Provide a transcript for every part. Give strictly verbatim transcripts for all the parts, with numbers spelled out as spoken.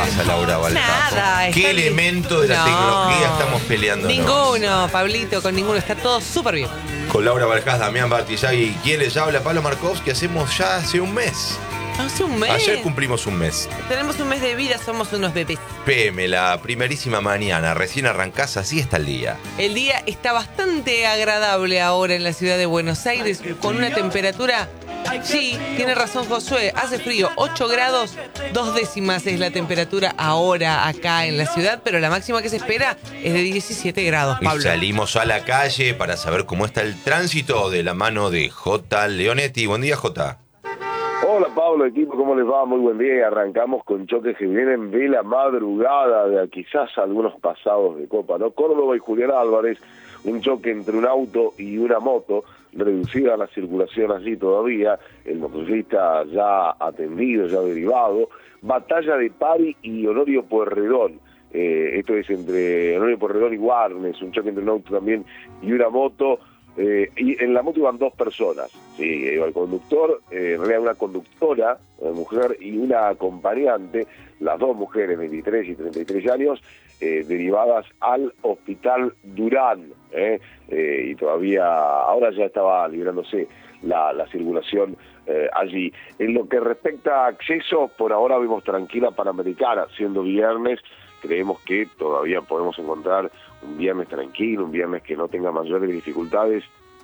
pasa, Laura Balcázar? Nada. ¿Qué está elemento de la no, tecnología estamos peleando? Ninguno, Pablito, con ninguno. Está todo súper bien. Con Laura Balcázar, Damián Bartizagui, ¿quién les habla? Pablo Markovsky, hacemos ya hace un mes. Hace un mes. Ayer cumplimos un mes. Tenemos un mes de vida, somos unos bebés. P M, la primerísima mañana, recién arrancás, así está el día. El día está bastante agradable ahora en la ciudad de Buenos Aires, con una temperatura... Sí, tiene razón Josué, hace frío, ocho grados, dos décimas es la temperatura ahora acá en la ciudad, pero la máxima que se espera es de diecisiete grados, Pablo. Y salimos a la calle para saber cómo está el tránsito de la mano de J. Leonetti. Buen día, J. Hola Pablo, equipo, ¿cómo les va? Muy buen día y arrancamos con choques que vienen de la madrugada, de quizás algunos pasados de copa, ¿no? Córdoba y Julián Álvarez, un choque entre un auto y una moto, reducida la circulación allí todavía, el motociclista ya atendido, ya derivado, batalla de Pari y Honorio Pueyrredón. Eh, esto es entre Honorio Pueyrredón y Warnes, un choque entre un auto también y una moto. Eh, y en la moto iban dos personas, sí, iba el conductor, eh, en realidad una conductora, una mujer y una acompañante, las dos mujeres, veintitrés y treinta y tres años, eh, derivadas al hospital Durán, eh, eh, y todavía, ahora ya estaba liberándose la, la circulación eh, allí. En lo que respecta a acceso, por ahora vemos tranquila Panamericana, siendo viernes. Creemos que todavía podemos encontrar un viernes tranquilo, un viernes que no tenga mayores dificultades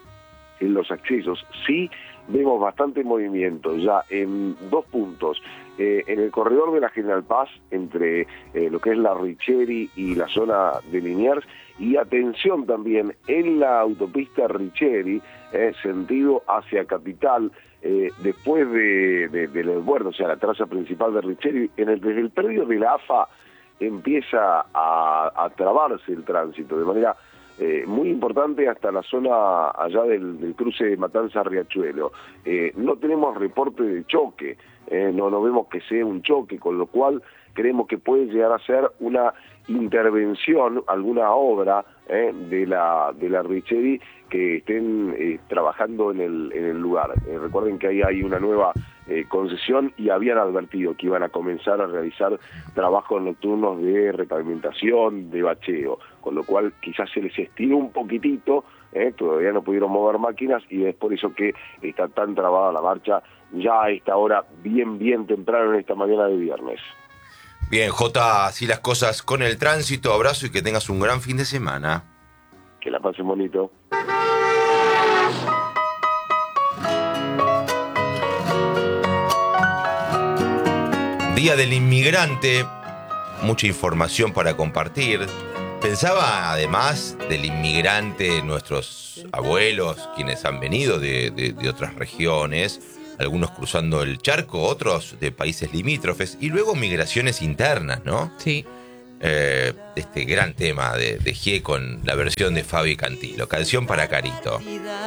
en los accesos. Sí vemos bastante movimiento ya en dos puntos. Eh, en el corredor de la General Paz, entre eh, lo que es la Richeri y la zona de Liniers, y atención también en la autopista Richeri, eh, sentido hacia Capital, eh, después de, de, del bueno, o sea, la traza principal de Richeri, en el, desde el predio de la A F A, empieza a, a trabarse el tránsito de manera eh, muy importante hasta la zona allá del, del cruce de Matanza-Riachuelo. Eh, no tenemos reporte de choque, eh, no, no vemos que sea un choque, con lo cual creemos que puede llegar a ser una intervención, alguna obra eh, de la de la Richeri que estén eh, trabajando en el, en el lugar. Eh, recuerden que ahí hay una nueva Eh, concesión y habían advertido que iban a comenzar a realizar trabajos nocturnos de repavimentación, de bacheo, con lo cual quizás se les estiró un poquitito, eh, todavía no pudieron mover máquinas y es por eso que está tan trabada la marcha ya a esta hora, bien, bien temprano en esta mañana de viernes. Bien, Jota, así las cosas con el tránsito, abrazo y que tengas un gran fin de semana. Que la pasen bonito. Día del Inmigrante, mucha información para compartir. Pensaba además del inmigrante, nuestros abuelos, quienes han venido de, de, de otras regiones, algunos cruzando el charco, otros de países limítrofes, y luego migraciones internas, ¿no? Sí. Eh, este gran tema de, de G con la versión de Fabi Cantilo, canción para Carito.